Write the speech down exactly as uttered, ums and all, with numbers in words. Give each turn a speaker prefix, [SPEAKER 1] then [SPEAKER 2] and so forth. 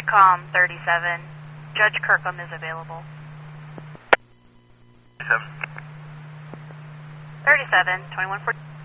[SPEAKER 1] Com thirty-seven. Judge Kirkham is available.
[SPEAKER 2] Seven.
[SPEAKER 1] thirty-seven, twenty-one forty.